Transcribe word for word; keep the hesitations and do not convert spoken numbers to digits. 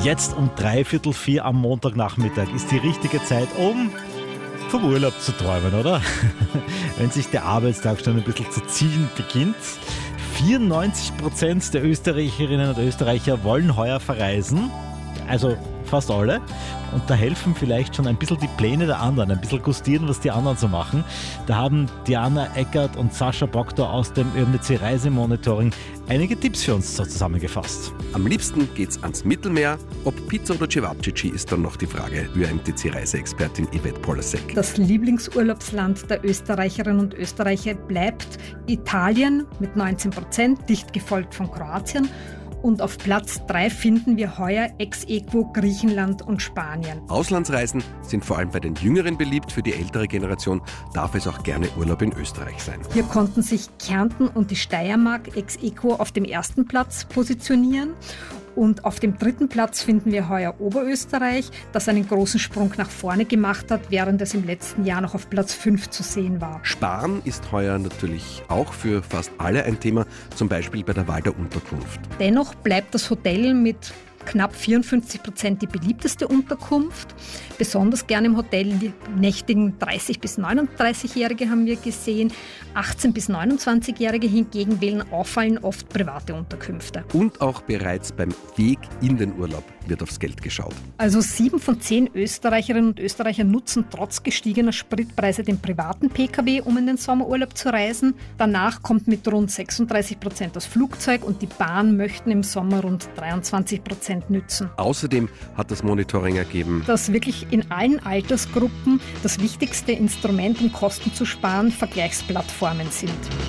Jetzt um dreiviertel vier am Montagnachmittag ist die richtige Zeit, um vom Urlaub zu träumen, oder? Wenn sich der Arbeitstag schon ein bisschen zu ziehen beginnt. vierundneunzig Prozent der Österreicherinnen und Österreicher wollen heuer verreisen. Also fast alle. Und da helfen vielleicht schon ein bisschen die Pläne der anderen, ein bisschen gustieren, was die anderen so machen. Da haben Diana Eckert und Sascha Boktor aus dem ÖMTC Reisemonitoring einige Tipps für uns so zusammengefasst. Am liebsten geht's ans Mittelmeer. Ob Pizza oder Cevapcici ist dann noch die Frage, ÖMTC-Reiseexpertin Yvette Polasek. Das Lieblingsurlaubsland der Österreicherinnen und Österreicher bleibt Italien mit neunzehn Prozent, dicht gefolgt von Kroatien. Und auf Platz drei finden wir heuer ex aequo Griechenland und Spanien. Auslandsreisen sind vor allem bei den Jüngeren beliebt. Für die ältere Generation darf es auch gerne Urlaub in Österreich sein. Hier konnten sich Kärnten und die Steiermark ex aequo auf dem ersten Platz positionieren. Und auf dem dritten Platz finden wir heuer Oberösterreich, das einen großen Sprung nach vorne gemacht hat, während es im letzten Jahr noch auf Platz fünf zu sehen war. Sparen ist heuer natürlich auch für fast alle ein Thema, zum Beispiel bei der Wahl der Unterkunft. Dennoch bleibt das Hotel mit knapp vierundfünfzig Prozent die beliebteste Unterkunft. Besonders gerne im Hotel nächtigen dreißig- bis neununddreißigjährige haben wir gesehen. achtzehn- bis neunundzwanzigjährige hingegen wählen auffallend oft private Unterkünfte. Und auch bereits beim Weg in den Urlaub wird aufs Geld geschaut. Also sieben von zehn Österreicherinnen und Österreicher nutzen trotz gestiegener Spritpreise den privaten Pkw, um in den Sommerurlaub zu reisen. Danach kommt mit rund sechsunddreißig Prozent das Flugzeug und die Bahn möchten im Sommer rund dreiundzwanzig Prozent nützen. Außerdem hat das Monitoring ergeben, dass wirklich in allen Altersgruppen das wichtigste Instrument, um Kosten zu sparen, Vergleichsplattformen sind.